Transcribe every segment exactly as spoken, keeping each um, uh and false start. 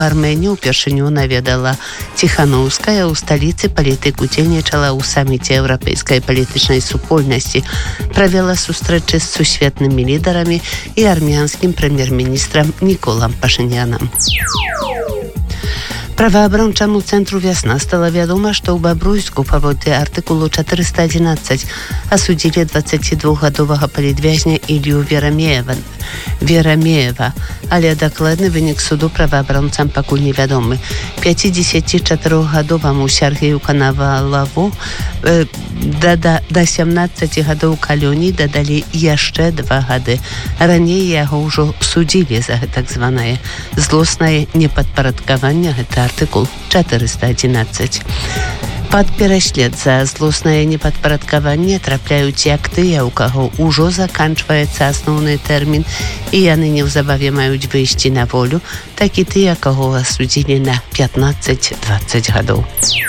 Арменію ўпершыню наведала Ціханаўская. У сталіцы палітык удзельнічала ў саміце еўрапейскай палітычнай супольнасці, правяла сустрэчы з сусветнымі лідарамі і армянскім прэм'ер-міністрам Ніколам Пашынянам. Праваабарончаму цэнтру «Вясна» стала вядома, што ў Бабруйску паводле артыкулу чатырыста адзінаццаць асудзілі дваццацідвухгадовага палітвязня Ілью Верамеева. Верамеева, але дакладны вынік суду праваабаронцам пакуль невядомы. пяцідзесяцічатырохгадоваму Сергею Канавалаву э, да, да, да сямнаццаці гадоў калоній дадалі яшчэ два гады. Раней яго ўжо судзілі за так званае злоснае непадпарадкаванне, гэта артыкул чатырыста адзінаццаць. Пад пераслед за злоснае непадпарадкаванне трапляюць як тыя, у каго ўжо заканчваецца асноўны тэрмін і яны неўзабаве маюць выйсці на волю, так і тыя, каго асудзілі на пятнаццаць-дваццаць гадоў.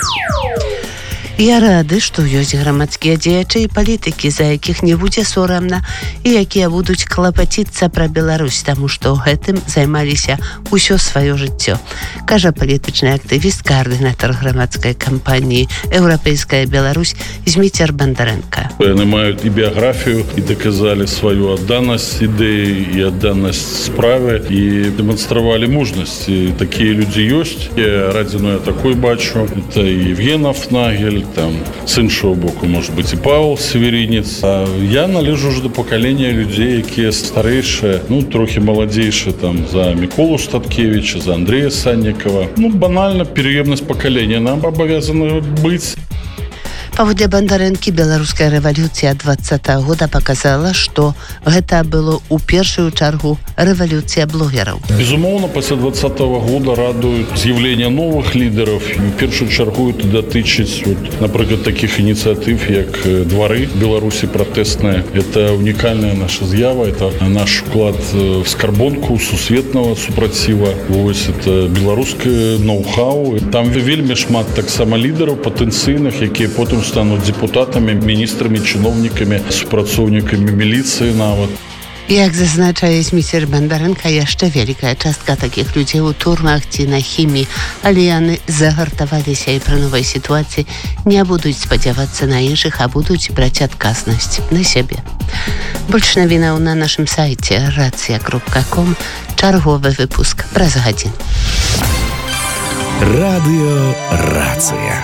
Я рады, што ёсць грамадскія дзеячы і палітыкі, за якіх не будзе сорамна і якія будуць клапаціцца пра Беларусь, таму што гэтым займаліся ўсё сваё жыццё, кажа палітычны актывіст, каардынатар грамадскай кампаніі «Еўрапейская Беларусь» Зміцер Бандарэнка. Яны маюць і біяграфію, і даказалі сваю адданасць ідэі і адданасць справе, і дэманстравалі мужнасць. І такія людзі ёсць. Я радзіну я такой бачу. Это і Евген Афнагель, там, с іншого боку, может быть, і Павел Северинец. А я належу ж до покоління людей, які старейші, ну, трохи молодейші, там, за Миколу Статкевича, за Андрея Санникова. Ну, банально, переемность поколения нам обовязаны быть. Паводле Бандарэнкі, беларуская рэвалюцыя дваццатага года показала, што гэта было ў першую чаргу рэвалюцыя блогераў. Безумоўна, пасля двадцатого года радуюць з'яўленне новых лідараў. І ў першую чаргу это датычыць, вот, напрыклад, такіх ініцыятыў, як двары Беларусі пратэсныя. Это унікальная наша з'ява, это наш уклад в скарбонку сусветнага супраціва. Вось это беларускае ноу-хау. Там вельмі шмат таксама лідараў патэнцыйных, якія потым станут депутатами, министрами, чиновниками, супрацоўнікамі міліцыі нават. Як зазначае Зміцер Бандарэнка, яшчэ вялікая частка такіх людзей у турмах ці на хіміі, але яны загартаваліся і пры новай сітуацыі не будуць спадзявацца на іншых, а будуць браць адказнасць на сябе. Больш навінаў на нашым сайце рацыя кропка ком. Чарговы выпуск праз гадзіну. Радыё Рацыя.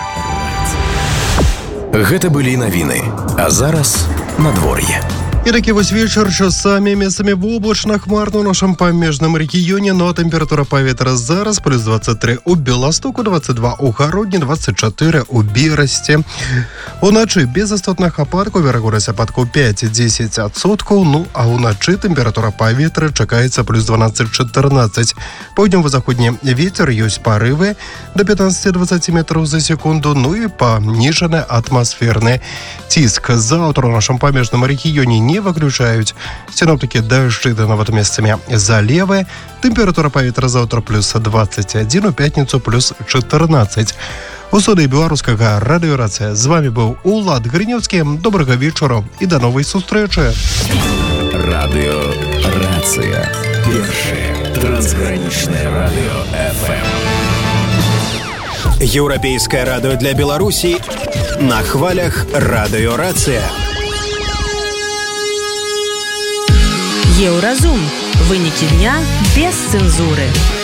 Гэта былі навіны, а зараз надвор'е. І такі вось вечар, часамі месцамі воблачна, хмарна ў нашым памежным рэгіёне, но тэмпература паветра зараз плюс двадцать три у Беластоку, двадцать два у Гародні, двадцать четыре у Берасці. Уначы без істотных ападкаў, верагоднасць ападкаў пять-десять адсоткаў, ну а ўначы тэмпература паветра чакаецца плюс дванаццаць-чатырнаццаць. Паўднёва-заходні вецер, ёсць парывы до пятнадцать-двадцать метраў за секунду, ну і паніжаны атмасферны ціск. Заўтра ў нашым памежным рэгіёне не выключаюць сіноптыкі дажджы да нават месцамі залівы. Тэмпература паветра заўтра плюс двадцать один, у пятніцу плюс чатырнаццаць. У студыі беларускага радыё Рацыя з вами быў Улад Грынёўскі. Добрага вечара і да новай сустрэчы. Радыё Рацыя. Першае трансгранічнае радыё эф эм. Еўрапейскае радыё для Беларусі на хвалях радыё Рацыя. Еўразум. Вынікі дня без цэнзуры.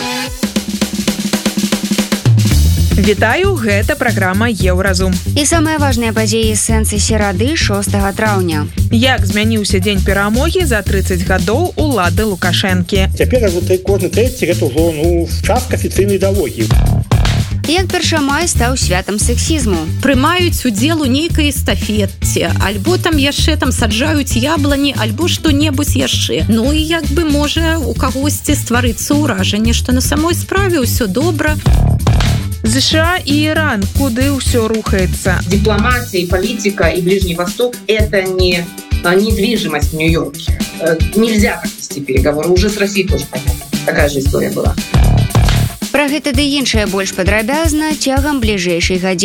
Вітаю, гэта праграма Еўразум. І самыя важныя падзеі сэнсы серады шостага траўня. Як змяніўся дзень перамогі за трыццаць гадоў улады Лукашэнкі. Цяпер уже кожны трэці гэта ўжо ну, частка афіцыйнай ідэалогіі. Як першамай стаў святам сексізму. Прымаюць удзел у нейкай эстафетце, альбо там яшчэ там саджаюць яблыні, альбо што-небудзь яшчэ. Ну і як бы можа у кагосьці стварыцца ўражанне, што на самой справе ўсё добра. США и Иран, куды ўсё рухаецца? Дипломатия, политика и Ближний Восток – это не недвижимость в Нью-Йорке. Нельзя так вести переговоры. Уже с Россией тоже понятно. Такая же история была. Пра гэта ды іншае больш падрабязна цягам бліжэйшай гадзіны.